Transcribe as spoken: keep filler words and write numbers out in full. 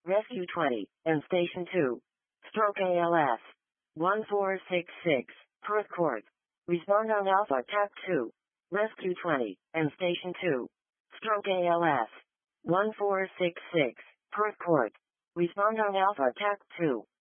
Rescue twenty, and Station two. Stroke A L S. one four six six, Perth Court. Respond on Alpha T A C two. Rescue twenty, and Station two. Stroke A L S. one four six six, Perth Court. Respond on Alpha T A C two.